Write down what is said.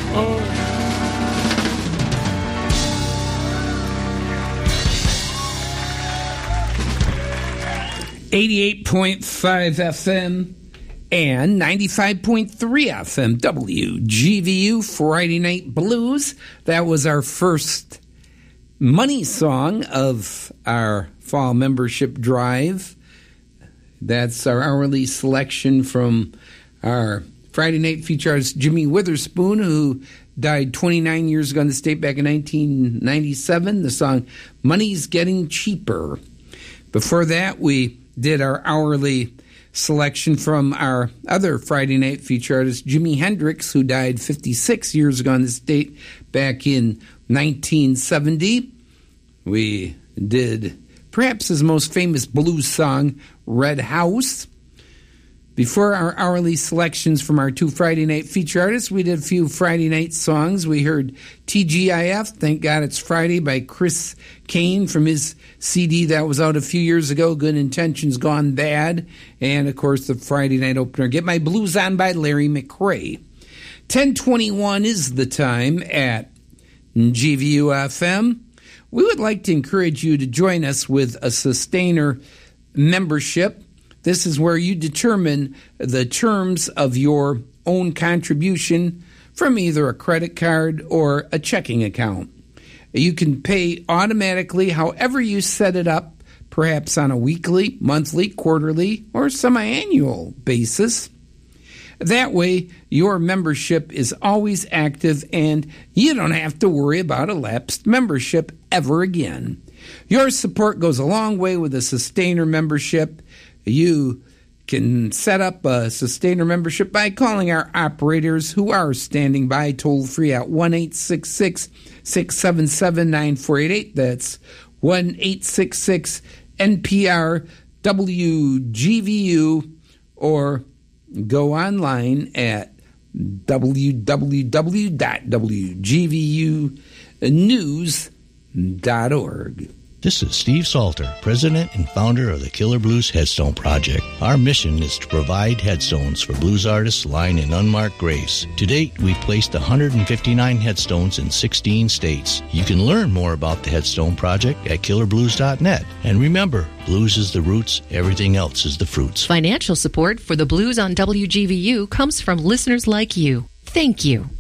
.5 FM and 95.3 FM WGVU Friday Night Blues. That was our first money song of our fall membership drive. That's our hourly selection from our Friday night feature artist Jimmy Witherspoon, who died 29 years ago in the state back in 1997. The song Money's Getting Cheaper. Before that, we did our hourly selection from our other Friday night feature artist, Jimi Hendrix, who died 56 years ago in the state back in 1970. We did perhaps his most famous blues song, Red House. Before our hourly selections from our two Friday night feature artists, we did a few Friday night songs. We heard TGIF, Thank God It's Friday, by Chris Kane from his CD that was out a few years ago, Good Intentions Gone Bad. And, of course, the Friday night opener, Get My Blues On by Larry McRae. 10:21 is the time at GVU-FM. We would like to encourage you to join us with a Sustainer membership. This is where you determine the terms of your own contribution from either a credit card or a checking account. You can pay automatically however you set it up, perhaps on a weekly, monthly, quarterly, or semi-annual basis. That way, your membership is always active and you don't have to worry about a lapsed membership ever again. Your support goes a long way with a Sustainer membership. You can set up a Sustainer membership by calling our operators who are standing by toll-free at 1-866-677-9488. That's 1-866-NPR-WGVU, or go online at www.wgvunews.org. This is Steve Salter, president and founder of the Killer Blues Headstone Project. Our mission is to provide headstones for blues artists lying in unmarked graves. To date, we've placed 159 headstones in 16 states. You can learn more about the Headstone Project at killerblues.net. And remember, blues is the roots, everything else is the fruits. Financial support for the Blues on WGVU comes from listeners like you. Thank you.